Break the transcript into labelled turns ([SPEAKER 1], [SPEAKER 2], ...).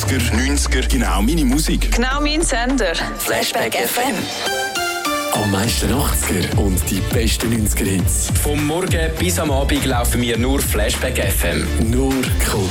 [SPEAKER 1] 80er, 90er, genau meine Musik.
[SPEAKER 2] Genau mein Sender.
[SPEAKER 3] Flashback FM.
[SPEAKER 4] Am meisten 80er und die besten 90er Hits.
[SPEAKER 5] Vom Morgen bis am Abend laufen wir nur Flashback FM.
[SPEAKER 4] Nur cool.